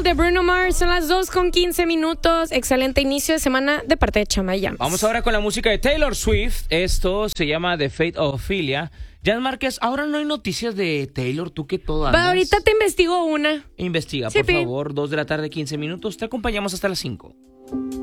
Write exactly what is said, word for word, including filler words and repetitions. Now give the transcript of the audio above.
Girl de Bruno Mars. Son las dos con quince minutos. Excelente inicio de semana de parte de Chama y Jams. Vamos ahora con la música de Taylor Swift. Esto se llama The Fate of Ophelia. Jan Márquez, ahora no hay noticias de Taylor. ¿Tú qué todo andas? Va, ahorita te investigo una. Investiga, Sí, por pi. favor. Dos de la tarde, quince minutos. Te acompañamos hasta las cinco.